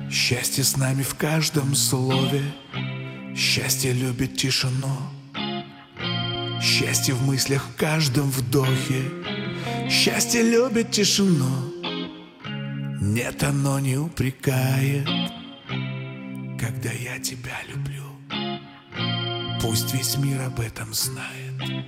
Счастье с нами в каждом слове, счастье любит тишину, счастье в мыслях в каждом вдохе, счастье любит тишину. Нет, оно не упрекает, когда я тебя люблю. Пусть весь мир об этом знает.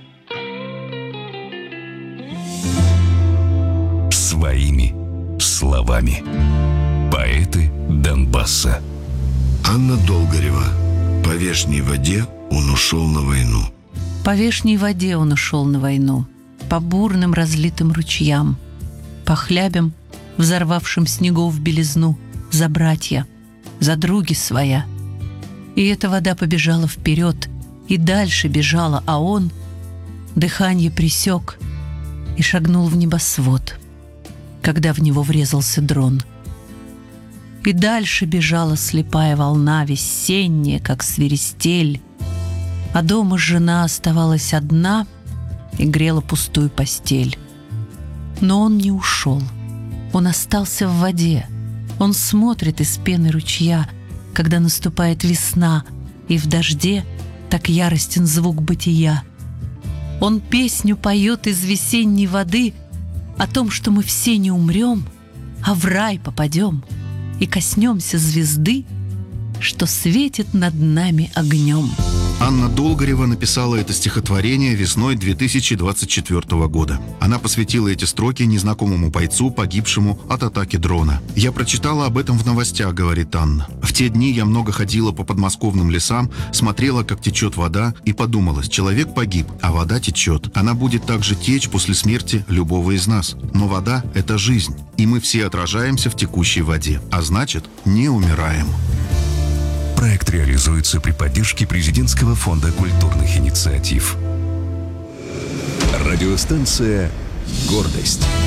Своими словами. Поэты Донбасса. Анна Долгорева. По вешней воде он ушел на войну. По вешней воде он ушел на войну, по бурным разлитым ручьям, по хлябям, взорвавшим снегов белизну, за братья, за други своя. И эта вода побежала вперед, и дальше бежала, а он дыхание пресек и шагнул в небосвод, когда в него врезался дрон. И дальше бежала слепая волна, весенняя, как свиристель, а дома жена оставалась одна и грела пустую постель. Но он не ушел, он остался в воде. Он смотрит из пены ручья, когда наступает весна, и в дожде так яростен звук бытия. Он песню поет из весенней воды о том, что мы все не умрем, а в рай попадем и коснемся звезды, что светит над нами огнем. Анна Долгорева написала это стихотворение весной 2024 года. Она посвятила эти строки незнакомому бойцу, погибшему от атаки дрона. «Я прочитала об этом в новостях», — говорит Анна. «В те дни я много ходила по подмосковным лесам, смотрела, как течет вода, и подумала, человек погиб, а вода течет. Она будет также течь после смерти любого из нас. Но вода — это жизнь, и мы все отражаемся в текущей воде, а значит, не умираем». Проект реализуется при поддержке Президентского фонда культурных инициатив. Радиостанция «Гордость».